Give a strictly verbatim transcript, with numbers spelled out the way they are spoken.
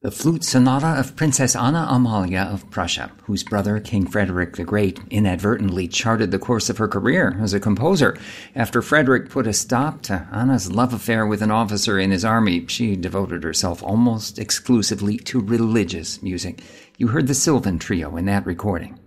The Flute Sonata of Princess Anna Amalia of Prussia, whose brother, King Frederick the Great, inadvertently charted the course of her career as a composer. After Frederick put a stop to Anna's love affair with an officer in his army, she devoted herself almost exclusively to religious music. You heard the Sylvan Trio in that recording.